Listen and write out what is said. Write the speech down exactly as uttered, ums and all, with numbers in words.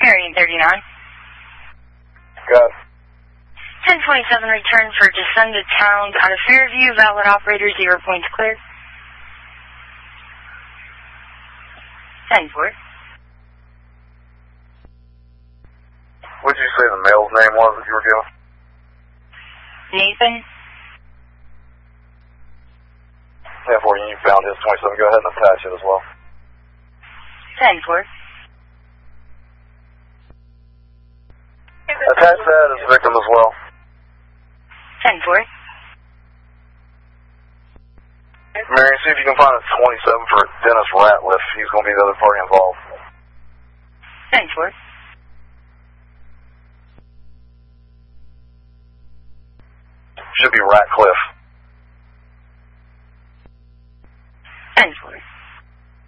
Marion thirty-nine. Got ten twenty-seven, return for descended towns out of Fairview, valid operator, zero points clear. ten four. What did you say the male's name was that you were given? Nathan. ten four, you found his twenty-seven. Go ahead and attach it as well. ten four. Attach that as victim as well. ten four. Mary, see if you can find a twenty-seven for Dennis Ratliff. He's going to be the other party involved. ten four. Should be Ratcliffe.